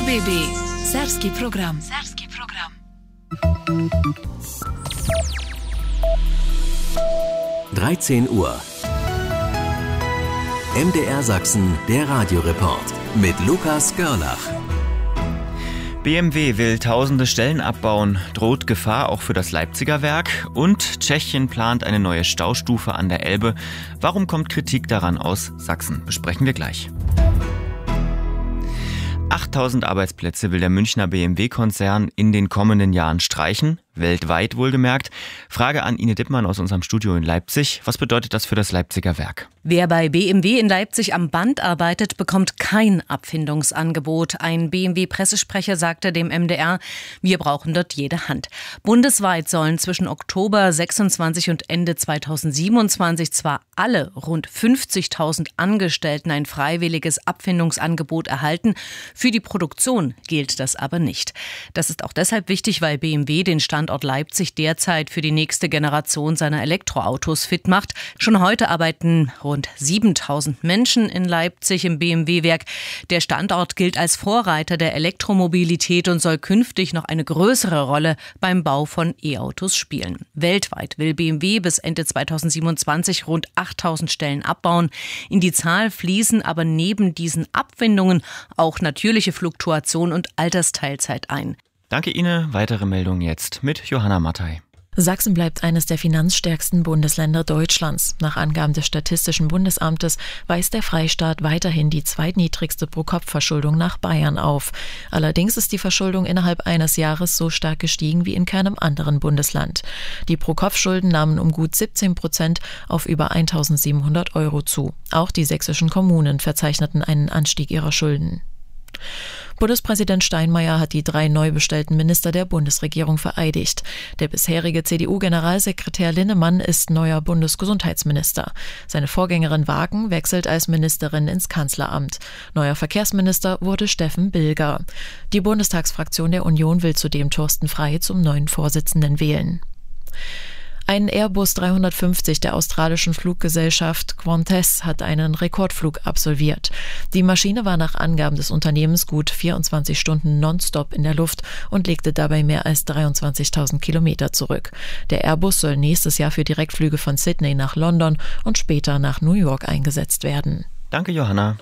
RBB Serbski program. 13 Uhr. MDR Sachsen, der Radioreport mit Lukas Görlach. BMW will tausende Stellen abbauen, droht Gefahr auch für das Leipziger Werk und Tschechien plant eine neue Staustufe an der Elbe. Warum kommt Kritik daran aus Sachsen? Besprechen wir gleich. 8.000 Arbeitsplätze will der Münchner BMW-Konzern in den kommenden Jahren streichen, weltweit wohlgemerkt. Frage an Ine Dippmann aus unserem Studio in Leipzig. Was bedeutet das für das Leipziger Werk? Wer bei BMW in Leipzig am Band arbeitet, bekommt kein Abfindungsangebot. Ein BMW-Pressesprecher sagte dem MDR, wir brauchen dort jede Hand. Bundesweit sollen zwischen Oktober 26 und Ende 2027 zwar alle rund 50.000 Angestellten ein freiwilliges Abfindungsangebot erhalten. Für die Produktion gilt das aber nicht. Das ist auch deshalb wichtig, weil BMW den Standort Leipzig derzeit für die nächste Generation seiner Elektroautos fit macht. Schon heute arbeiten rund 7.000 Menschen in Leipzig im BMW-Werk. Der Standort gilt als Vorreiter der Elektromobilität und soll künftig noch eine größere Rolle beim Bau von E-Autos spielen. Weltweit will BMW bis Ende 2027 rund 8.000 Stellen abbauen. In die Zahl fließen aber neben diesen Abfindungen auch natürliche Fluktuation und Altersteilzeit ein. Danke Ine. Weitere Meldungen jetzt mit Johanna Mattei. Sachsen bleibt eines der finanzstärksten Bundesländer Deutschlands. Nach Angaben des Statistischen Bundesamtes weist der Freistaat weiterhin die zweitniedrigste Pro-Kopf-Verschuldung nach Bayern auf. Allerdings ist die Verschuldung innerhalb eines Jahres so stark gestiegen wie in keinem anderen Bundesland. Die Pro-Kopf-Schulden nahmen um gut 17% auf über 1.700 € zu. Auch die sächsischen Kommunen verzeichneten einen Anstieg ihrer Schulden. Bundespräsident Steinmeier hat die 3 neu bestellten Minister der Bundesregierung vereidigt. Der bisherige CDU-Generalsekretär Linnemann ist neuer Bundesgesundheitsminister. Seine Vorgängerin Wagen wechselt als Ministerin ins Kanzleramt. Neuer Verkehrsminister wurde Steffen Bilger. Die Bundestagsfraktion der Union will zudem Thorsten Frey zum neuen Vorsitzenden wählen. Ein Airbus 350 der australischen Fluggesellschaft Qantas hat einen Rekordflug absolviert. Die Maschine war nach Angaben des Unternehmens gut 24 Stunden nonstop in der Luft und legte dabei mehr als 23.000 Kilometer zurück. Der Airbus soll nächstes Jahr für Direktflüge von Sydney nach London und später nach New York eingesetzt werden. Danke, Johanna.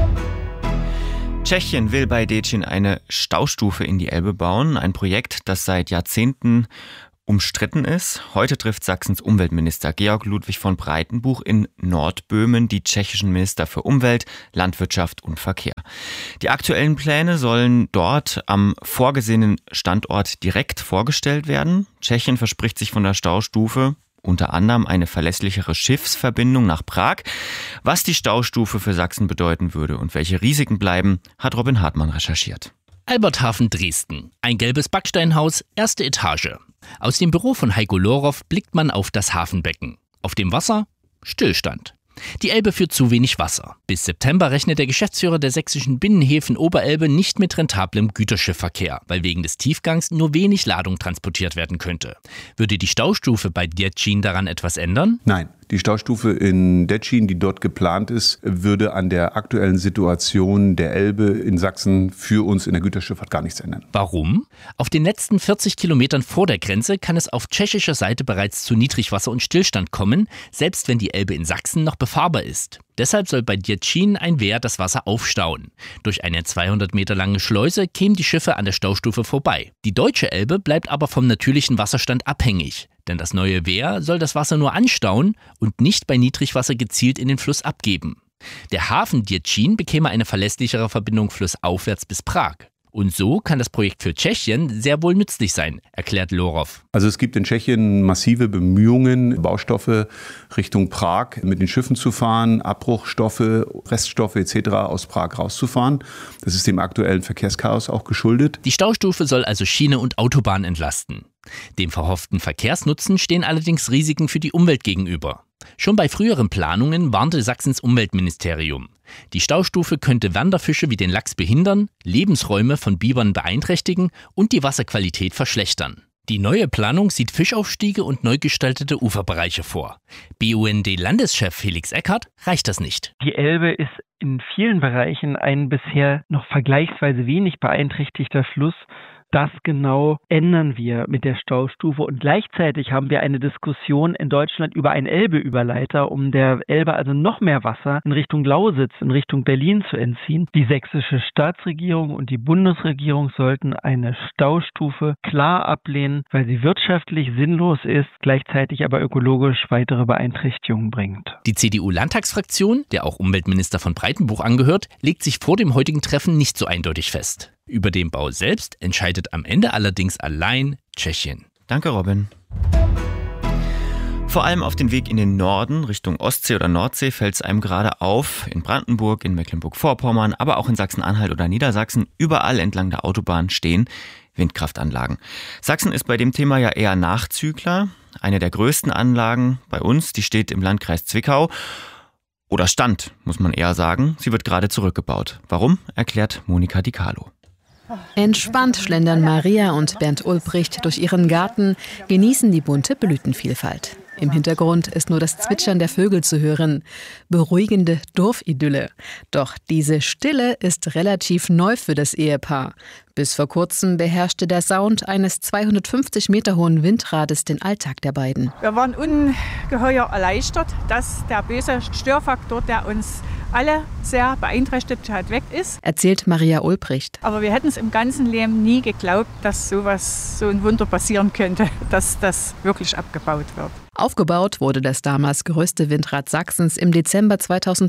Tschechien will bei Děčín eine Staustufe in die Elbe bauen. Ein Projekt, das seit Jahrzehnten umstritten ist. Heute trifft Sachsens Umweltminister Georg Ludwig von Breitenbuch in Nordböhmen die tschechischen Minister für Umwelt, Landwirtschaft und Verkehr. Die aktuellen Pläne sollen dort am vorgesehenen Standort direkt vorgestellt werden. Tschechien verspricht sich von der Staustufe unter anderem eine verlässlichere Schiffsverbindung nach Prag. Was die Staustufe für Sachsen bedeuten würde und welche Risiken bleiben, hat Robin Hartmann recherchiert. Alberthafen Dresden. Ein gelbes Backsteinhaus, erste Etage. Aus dem Büro von Heiko Lorow blickt man auf das Hafenbecken. Auf dem Wasser Stillstand. Die Elbe führt zu wenig Wasser. Bis September rechnet der Geschäftsführer der sächsischen Binnenhäfen Oberelbe nicht mit rentablem Güterschiffverkehr, weil wegen des Tiefgangs nur wenig Ladung transportiert werden könnte. Würde die Staustufe bei Děčín daran etwas ändern? Nein. Die Staustufe in Děčín, die dort geplant ist, würde an der aktuellen Situation der Elbe in Sachsen für uns in der Güterschifffahrt gar nichts ändern. Warum? Auf den letzten 40 Kilometern vor der Grenze kann es auf tschechischer Seite bereits zu Niedrigwasser und Stillstand kommen, selbst wenn die Elbe in Sachsen noch befahrbar ist. Deshalb soll bei Děčín ein Wehr das Wasser aufstauen. Durch eine 200 Meter lange Schleuse kämen die Schiffe an der Staustufe vorbei. Die deutsche Elbe bleibt aber vom natürlichen Wasserstand abhängig. Denn das neue Wehr soll das Wasser nur anstauen und nicht bei Niedrigwasser gezielt in den Fluss abgeben. Der Hafen Děčín bekäme eine verlässlichere Verbindung flussaufwärts bis Prag. Und so kann das Projekt für Tschechien sehr wohl nützlich sein, erklärt Lorow. Also es gibt in Tschechien massive Bemühungen, Baustoffe Richtung Prag mit den Schiffen zu fahren, Abbruchstoffe, Reststoffe etc. aus Prag rauszufahren. Das ist dem aktuellen Verkehrschaos auch geschuldet. Die Staustufe soll also Schiene und Autobahn entlasten. Dem verhofften Verkehrsnutzen stehen allerdings Risiken für die Umwelt gegenüber. Schon bei früheren Planungen warnte Sachsens Umweltministerium. Die Staustufe könnte Wanderfische wie den Lachs behindern, Lebensräume von Bibern beeinträchtigen und die Wasserqualität verschlechtern. Die neue Planung sieht Fischaufstiege und neu gestaltete Uferbereiche vor. BUND-Landeschef Felix Eckert reicht das nicht. Die Elbe ist in vielen Bereichen ein bisher noch vergleichsweise wenig beeinträchtigter Fluss. Das genau ändern wir mit der Staustufe und gleichzeitig haben wir eine Diskussion in Deutschland über einen Elbe-Überleiter, um der Elbe also noch mehr Wasser in Richtung Lausitz, in Richtung Berlin zu entziehen. Die sächsische Staatsregierung und die Bundesregierung sollten eine Staustufe klar ablehnen, weil sie wirtschaftlich sinnlos ist, gleichzeitig aber ökologisch weitere Beeinträchtigungen bringt. Die CDU-Landtagsfraktion, der auch Umweltminister von Breitenbuch angehört, legt sich vor dem heutigen Treffen nicht so eindeutig fest. Über den Bau selbst entscheidet am Ende allerdings allein Tschechien. Danke, Robin. Vor allem auf den Weg in den Norden, Richtung Ostsee oder Nordsee, fällt es einem gerade auf. In Brandenburg, in Mecklenburg-Vorpommern, aber auch in Sachsen-Anhalt oder Niedersachsen. Überall entlang der Autobahn stehen Windkraftanlagen. Sachsen ist bei dem Thema ja eher Nachzügler. Eine der größten Anlagen bei uns, die steht im Landkreis Zwickau. Oder stand, muss man eher sagen. Sie wird gerade zurückgebaut. Warum, erklärt Monika Di Carlo. Entspannt schlendern Maria und Bernd Ulbricht durch ihren Garten, genießen die bunte Blütenvielfalt. Im Hintergrund ist nur das Zwitschern der Vögel zu hören. Beruhigende Dorfidylle. Doch diese Stille ist relativ neu für das Ehepaar. Bis vor kurzem beherrschte der Sound eines 250 Meter hohen Windrades den Alltag der beiden. Wir waren ungeheuer erleichtert, dass der böse Störfaktor, der uns alle sehr beeinträchtigt hat, weg ist. Erzählt Maria Ulbricht. Aber wir hätten es im ganzen Leben nie geglaubt, dass so ein Wunder passieren könnte, dass das wirklich abgebaut wird. Aufgebaut wurde das damals größte Windrad Sachsens im Dezember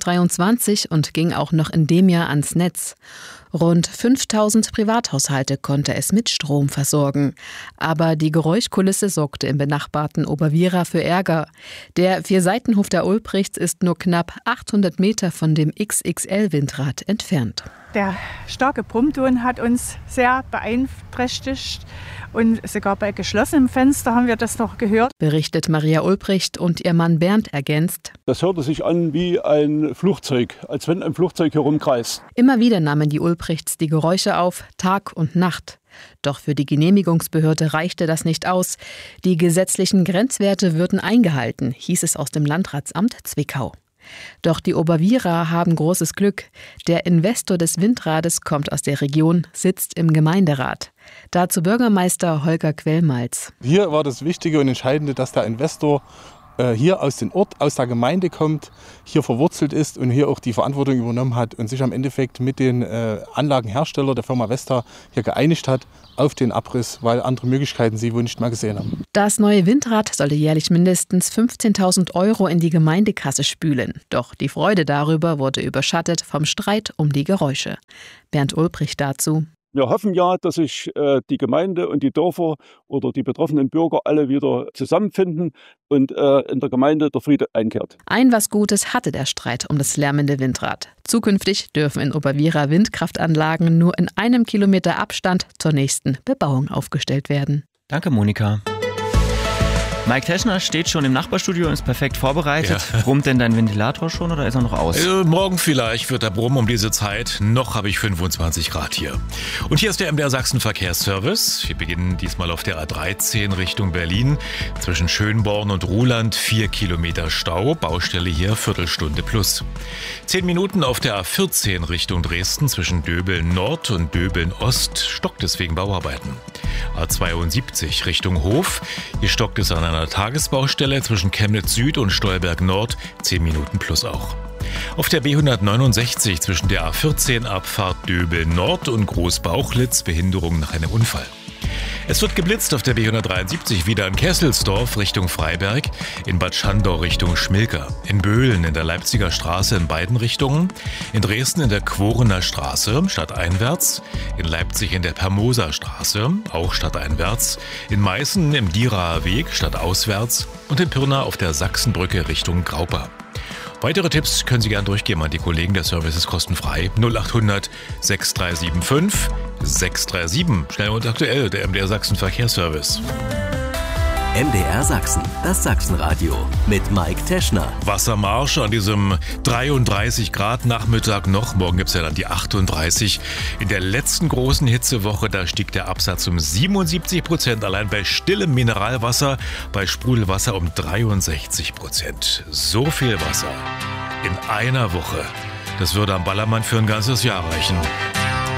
2023 und ging auch noch in dem Jahr ans Netz. Rund 5000 Privathaushalte konnte es mit Strom versorgen. Aber die Geräuschkulisse sorgte im benachbarten Oberwiera für Ärger. Der Vierseitenhof der Ulbrichts ist nur knapp 800 Meter von dem XXL-Windrad entfernt. Der starke Brummton hat uns sehr beeinträchtigt. Und sogar bei geschlossenem Fenster haben wir das noch gehört. Berichtet Maria Ulbricht und ihr Mann Bernd ergänzt. Das hörte sich an wie ein Flugzeug, als wenn ein Flugzeug herumkreist. Immer wieder nahmen die Ulbrichts die Geräusche auf, Tag und Nacht. Doch für die Genehmigungsbehörde reichte das nicht aus. Die gesetzlichen Grenzwerte würden eingehalten, hieß es aus dem Landratsamt Zwickau. Doch die Oberwiera haben großes Glück. Der Investor des Windrades kommt aus der Region, sitzt im Gemeinderat. Dazu Bürgermeister Holger Quellmalz. Hier war das Wichtige und Entscheidende, dass der Investor hier aus dem Ort, aus der Gemeinde kommt, hier verwurzelt ist und hier auch die Verantwortung übernommen hat und sich am Endeffekt mit den Anlagenherstellern der Firma Vestas hier geeinigt hat auf den Abriss, weil andere Möglichkeiten sie wohl nicht mehr gesehen haben. Das neue Windrad sollte jährlich mindestens 15.000 € in die Gemeindekasse spülen. Doch die Freude darüber wurde überschattet vom Streit um die Geräusche. Bernd Ulbricht dazu. Wir hoffen ja, dass sich die Gemeinde und die Dörfer oder die betroffenen Bürger alle wieder zusammenfinden und in der Gemeinde der Friede einkehrt. Ein was Gutes hatte der Streit um das lärmende Windrad. Zukünftig dürfen in Oberwiera Windkraftanlagen nur in 1 Kilometer Abstand zur nächsten Bebauung aufgestellt werden. Danke, Monika. Mike Teschner steht schon im Nachbarstudio und ist perfekt vorbereitet. Ja. Brummt denn dein Ventilator schon oder ist er noch aus? Morgen vielleicht wird er brummen um diese Zeit. Noch habe ich 25 Grad hier. Und hier ist der MDR Sachsen Verkehrsservice. Wir beginnen diesmal auf der A13 Richtung Berlin. Zwischen Schönborn und Ruhland 4 Kilometer Stau. Baustelle hier Viertelstunde plus. 10 Minuten auf der A14 Richtung Dresden. Zwischen Döbeln Nord und Döbeln Ost stockt es wegen Bauarbeiten. A72 Richtung Hof. Hier stockt es an einer Tagesbaustelle zwischen Chemnitz Süd und Stolberg Nord, 10 Minuten plus auch. Auf der B169 zwischen der A14 Abfahrt Döbeln Nord und Großbauchlitz Behinderung nach einem Unfall. Es wird geblitzt auf der B173 wieder in Kesselsdorf Richtung Freiberg, in Bad Schandau Richtung Schmilka, in Böhlen in der Leipziger Straße in beiden Richtungen, in Dresden in der Quorener Straße stadteinwärts, in Leipzig in der Permoser Straße, auch stadteinwärts, in Meißen im Dieraer Weg stadtauswärts und in Pirna auf der Sachsenbrücke Richtung Graupa. Weitere Tipps können Sie gerne durchgeben an die Kollegen. Der Service ist kostenfrei. 0800 6375 637. Schnell und aktuell, der MDR Sachsen Verkehrsservice. MDR Sachsen, das Sachsenradio mit Mike Teschner. Wassermarsch an diesem 33 Grad Nachmittag noch. Morgen gibt es ja dann die 38. In der letzten großen Hitzewoche, da stieg der Absatz um 77%. Allein bei stillem Mineralwasser, bei Sprudelwasser um 63%. So viel Wasser in einer Woche. Das würde am Ballermann für ein ganzes Jahr reichen.